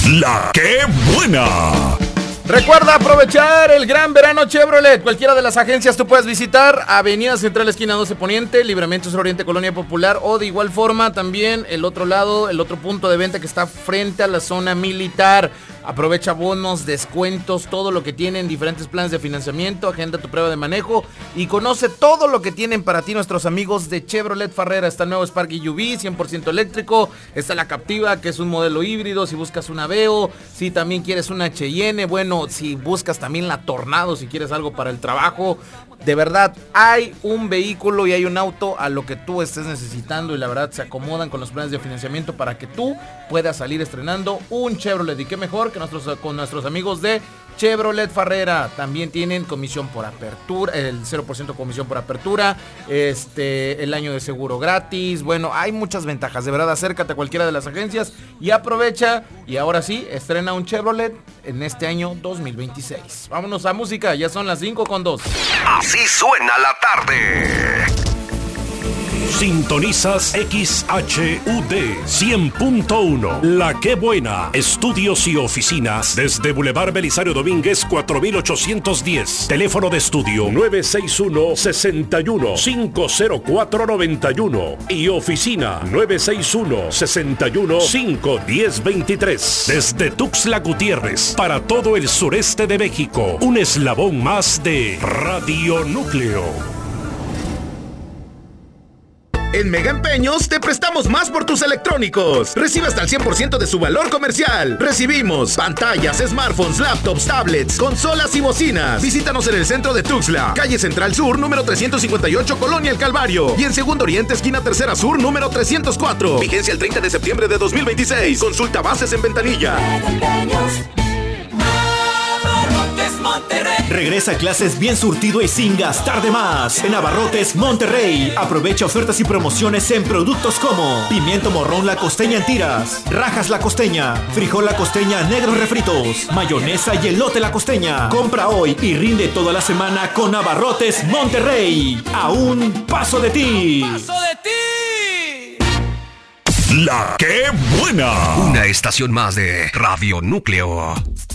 La que buena. Recuerda aprovechar el gran verano Chevrolet. Cualquiera de las agencias tú puedes visitar. Avenida Central, esquina 12 Poniente, Libramiento Sur Oriente, Colonia Popular. O de igual forma también el otro lado, el otro punto de venta que está frente a la zona militar. Aprovecha bonos, descuentos, todo lo que tienen, diferentes planes de financiamiento. Agenda tu prueba de manejo y conoce todo lo que tienen para ti nuestros amigos de Chevrolet Farrera. Está el nuevo Sparky UV 100% eléctrico. Está la Captiva, que es un modelo híbrido. Si buscas una Aveo, si también quieres una Cheyenne, bueno, si buscas también la Tornado, si quieres algo para el trabajo. De verdad, hay un vehículo y hay un auto a lo que tú estés necesitando y la verdad se acomodan con los planes de financiamiento para que tú puedas salir estrenando un Chevrolet. Y qué mejor que con nuestros amigos de Chevrolet Farrera. También tienen comisión por apertura, el 0% comisión por apertura, el año de seguro gratis. Bueno, hay muchas ventajas. De verdad, acércate a cualquiera de las agencias y aprovecha. Y ahora sí, estrena un Chevrolet en este año 2026. Vámonos a música, ya son las 5:02. Así suena la tarde. Sintonizas XHUD 100.1. La que buena. Estudios y oficinas desde Boulevard Belisario Domínguez 4810. Teléfono de estudio 961-61-50491 y oficina 961-61-51023. Desde Tuxtla Gutiérrez para todo el sureste de México. Un eslabón más de Radio Núcleo. En Mega Empeños te prestamos más por tus electrónicos. Recibe hasta el 100% de su valor comercial. Recibimos pantallas, smartphones, laptops, tablets, consolas y bocinas. Visítanos en el centro de Tuxtla, calle Central Sur, número 358, Colonia El Calvario. Y en Segundo Oriente, esquina Tercera Sur, número 304. Vigencia el 30 de septiembre de 2026. Consulta bases en ventanilla. Regresa a clases bien surtido y sin gastar de más. En Abarrotes Monterrey. Aprovecha ofertas y promociones en productos como pimiento morrón La Costeña en tiras, rajas La Costeña, frijol La Costeña negros refritos, mayonesa y elote La Costeña. Compra hoy y rinde toda la semana con Abarrotes Monterrey. A un paso de ti. ¡Paso de ti! La que buena. Una estación más de Radio Núcleo.